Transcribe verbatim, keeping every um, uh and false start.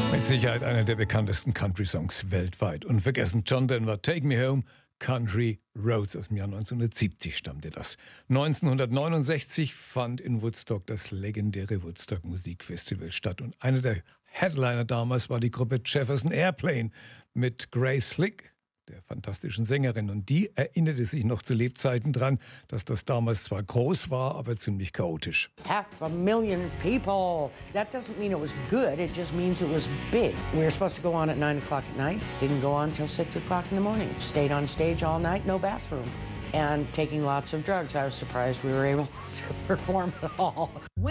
Mit Sicherheit einer der bekanntesten Country-Songs weltweit. Unvergessen John Denver, Take Me Home, Country Roads. Aus dem Jahr neunzehnhundertsiebzig stammte das. neunzehnhundertneunundsechzig fand in Woodstock das legendäre Woodstock Musikfestival statt. Und einer der Headliner damals war die Gruppe Jefferson Airplane mit Grace Slick, der fantastischen Sängerin. Und die erinnerte sich noch zu Lebzeiten dran, dass das damals zwar groß war, aber ziemlich chaotisch. Half a million people. That doesn't mean it was good. It just means it was big. We were supposed to go on at nine o'clock at night. Didn't go on till six o'clock in the morning. Stayed on stage all night, no bathroom. And taking lots of drugs. I was surprised we were able to perform at all.